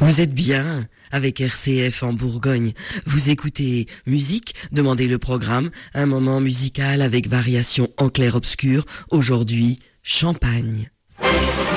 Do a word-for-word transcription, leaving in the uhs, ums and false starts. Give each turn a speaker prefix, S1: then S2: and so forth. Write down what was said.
S1: Vous êtes bien avec R C F en Bourgogne. Vous écoutez musique, demandez le programme, un moment musical avec variation en clair-obscur. Aujourd'hui, Champagne.